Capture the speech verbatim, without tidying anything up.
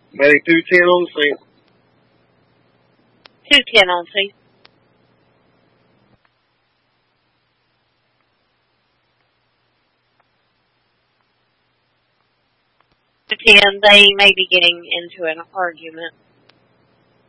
Betty two ten on the scene. two ten on scene. two ten, they may be getting into an argument.